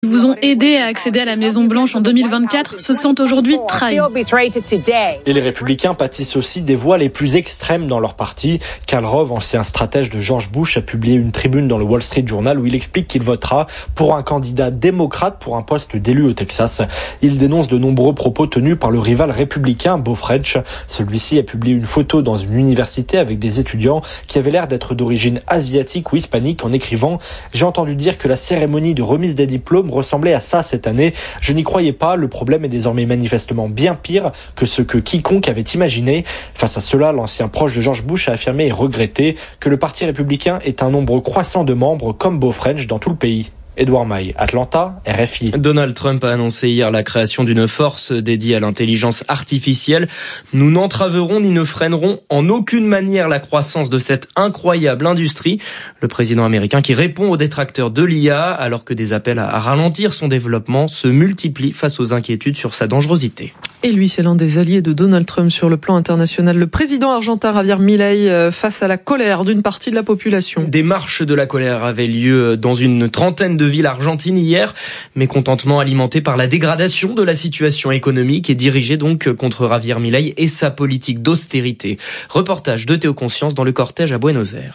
vous ont aidé à accéder à la Maison-Blanche en 2024 se sentent aujourd'hui trahis. Et les républicains pâtissent aussi des voix les plus extrêmes dans leur parti. Karl Rove, ancien stratège de George Bush, a publié une tribune dans le Wall Street Journal où il explique qu'il votera pour un candidat démocrate pour un poste d'élu au Texas. Il dénonce de nombreux propos tenus par le rival républicain Beau Frech. Celui-ci a publié une photo dans une université avec des étudiants qui avaient l'air d'être d'origine asiatique ou hispanique en écrivant « J'ai entendu dire que la cérémonie de remise des diplômes ressemblait à ça cette année. Je n'y croyais pas. Le problème est désormais manifestement bien pire que ce que quiconque avait imaginé. » Face à cela, l'ancien proche de George Bush a affirmé et regretté que le Parti républicain ait un nombre croissant de membres comme Beau Frech dans tout le pays. Edouard Maille, Atlanta, RFI. Donald Trump a annoncé hier la création d'une force dédiée à l'intelligence artificielle. Nous n'entraverons ni ne freinerons en aucune manière la croissance de cette incroyable industrie. Le président américain qui répond aux détracteurs de l'IA alors que des appels à ralentir son développement se multiplient face aux inquiétudes sur sa dangerosité. Et lui, c'est l'un des alliés de Donald Trump sur le plan international. Le président argentin Javier Milei face à la colère d'une partie de la population. Des marches de la colère avaient lieu dans une trentaine de villes argentines hier. Mécontentement alimenté par la dégradation de la situation économique et dirigé donc contre Javier Milei et sa politique d'austérité. Reportage de Théo Conscience dans le cortège à Buenos Aires.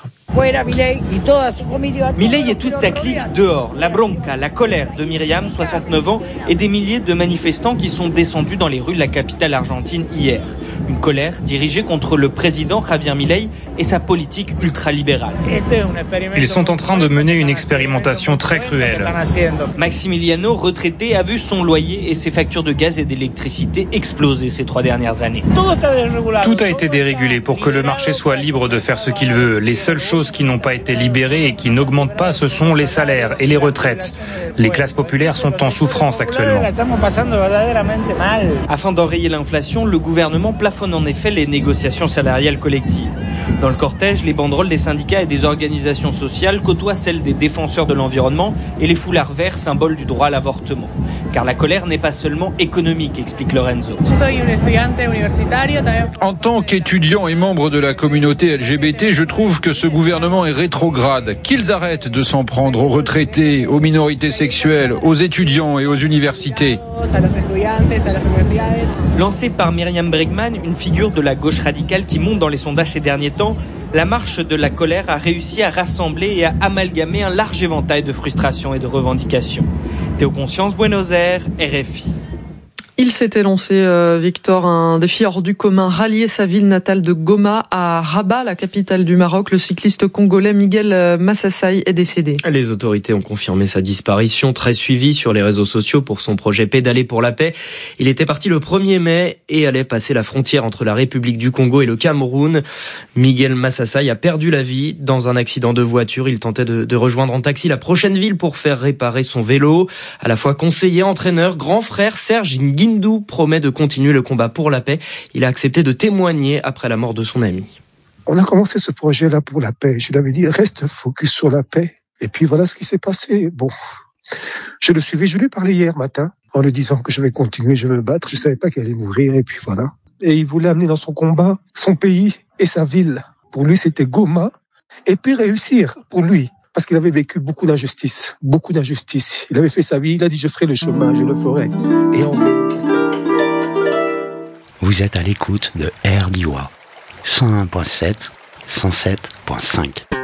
Milei et toute sa clique dehors. La bronca, la colère de Myriam, 69 ans, et des milliers de manifestants qui sont descendus dans les rues de la capitale argentine hier. Une colère dirigée contre le président Javier Milei et sa politique ultralibérale. Ils sont en train de mener une expérimentation très cruelle. Maximiliano, retraité, a vu son loyer et ses factures de gaz et d'électricité exploser ces 3 dernières années. Tout a été dérégulé pour que le marché soit libre de faire ce qu'il veut. Les seules choses qui n'ont pas été libérées et qui n'augmentent pas, ce sont les salaires et les retraites. Les classes populaires sont en souffrance actuellement. Afin d'enrayer l'inflation, le gouvernement plafonne en effet les négociations salariales collectives. Dans le cortège, les banderoles des syndicats et des organisations sociales côtoient celles des défenseurs de l'environnement et les foulards verts, symbole du droit à l'avortement. Car la colère n'est pas seulement économique, explique Lorenzo. En tant qu'étudiant et membre de la communauté LGBT, je trouve que ce gouvernement est rétrograde. Qu'ils arrêtent de s'en prendre aux retraités, aux minorités sexuelles, aux étudiants et aux universités. Lancée par Myriam Bregman, une figure de la gauche radicale qui monte dans les sondages ces derniers temps, la marche de la colère a réussi à rassembler et à amalgamer un large éventail de frustrations et de revendications. Théo Conscience, Buenos Aires, RFI. Il s'était lancé, Victor, un défi hors du commun, rallier sa ville natale de Goma à Rabat, la capitale du Maroc. Le cycliste congolais Miguel Massassai est décédé. Les autorités ont confirmé sa disparition, très suivie sur les réseaux sociaux pour son projet Pédaler pour la paix. Il était parti le 1er mai et allait passer la frontière entre la République du Congo et le Cameroun. Miguel Massassai a perdu la vie dans un accident de voiture. Il tentait de rejoindre en taxi la prochaine ville pour faire réparer son vélo. À la fois conseiller, entraîneur, grand frère, Serge Guindou promet de continuer le combat pour la paix. Il a accepté de témoigner après la mort de son ami. On a commencé ce projet-là pour la paix. Je lui avais dit, reste focus sur la paix. Et puis voilà ce qui s'est passé. Bon, je le suivais, je lui ai parlé hier matin en lui disant que je vais continuer, je vais me battre. Je savais pas qu'il allait mourir et puis voilà. Et il voulait amener dans son combat son pays et sa ville. Pour lui, c'était Goma. Et puis réussir pour lui. Parce qu'il avait vécu beaucoup d'injustices. Beaucoup d'injustices. Il avait fait sa vie, il a dit, je ferai le chemin, je le ferai. Et Vous êtes à l'écoute de RDI 101.7, 107.5.